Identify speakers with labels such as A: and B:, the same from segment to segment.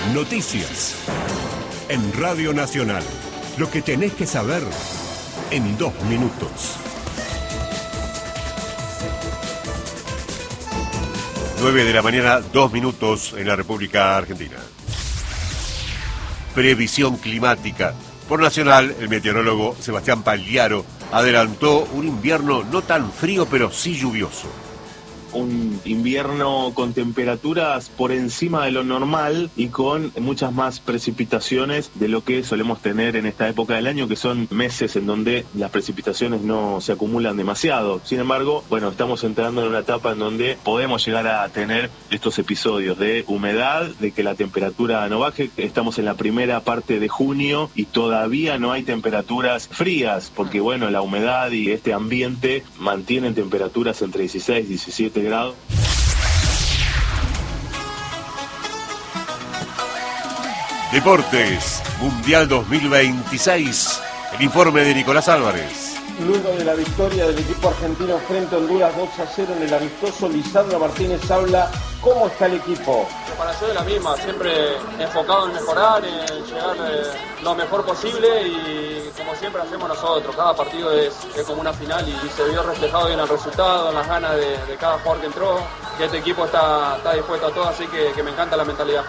A: Noticias. En Radio Nacional. Lo que tenés que saber en 2 minutos. 9 de la mañana, 2 minutos en la República Argentina. Previsión climática. Por Nacional, el meteorólogo Sebastián Pagliaro adelantó un invierno no tan frío, pero sí lluvioso.
B: Un invierno con temperaturas por encima de lo normal y con muchas más precipitaciones de lo que solemos tener en esta época del año, que son meses en donde las precipitaciones no se acumulan demasiado. Sin embargo, bueno, estamos entrando en una etapa en donde podemos llegar a tener estos episodios de humedad, de que la temperatura no baje. Estamos en la primera parte de junio y todavía no hay temperaturas frías, porque bueno, la humedad y este ambiente mantienen temperaturas entre 16 y 17 grados.
A: Deportes, Mundial 2026. El informe de Nicolás Álvarez.
C: Luego de la victoria del equipo argentino frente a Honduras 2-0 en el amistoso, Lisandro Martínez habla cómo está el equipo.
D: La preparación es la misma, siempre enfocado en mejorar, en llegar lo mejor posible y como siempre hacemos nosotros. Cada partido es como una final y se vio reflejado en el resultado, en las ganas de cada jugador que entró. Y este equipo está dispuesto a todo, así que me encanta la mentalidad.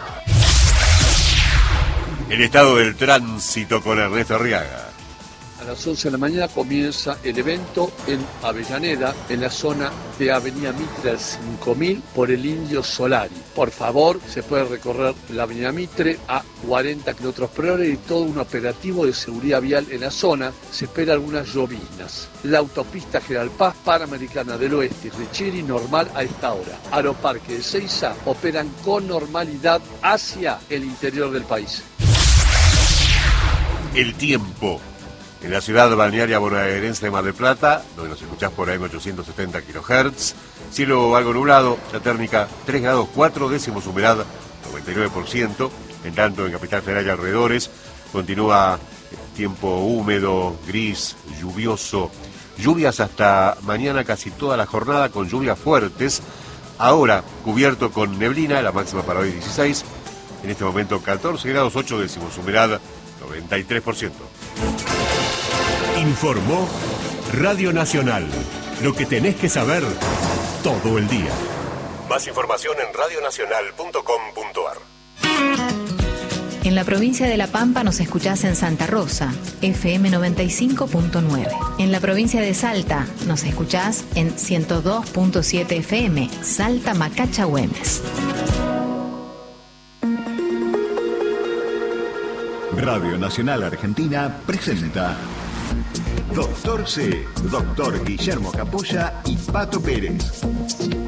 A: El estado del tránsito con Ernesto Arriaga.
E: A las 11 de la mañana comienza el evento en Avellaneda, en la zona de Avenida Mitre al 5000 por el Indio Solari. Por favor, se puede recorrer la Avenida Mitre a 40 km/h y todo un operativo de seguridad vial en la zona. Se espera algunas llovinas. La autopista General Paz, Panamericana del Oeste y Riccieri normal a esta hora. Aeroparque de Seiza operan con normalidad hacia el interior del país.
A: El tiempo. En la ciudad balnearia bonaerense de Mar del Plata, donde nos escuchás por AM 870 kHz, cielo algo nublado, la térmica 3 grados 4 décimos, humedad 99%, en tanto en Capital Federal y alrededores continúa tiempo húmedo, gris, lluvioso, lluvias hasta mañana casi toda la jornada con lluvias fuertes, ahora cubierto con neblina, la máxima para hoy 16, en este momento 14 grados 8 décimos, humedad 93%. Informó Radio Nacional. Lo que tenés que saber todo el día. Más información en radionacional.com.ar.
F: En la provincia de La Pampa nos escuchás en Santa Rosa, FM 95.9. En la provincia de Salta nos escuchás en 102.7 FM, Salta Macacha Güemes.
G: Radio Nacional Argentina presenta Doctor C, Doctor Guillermo Capolla y Pato Pérez.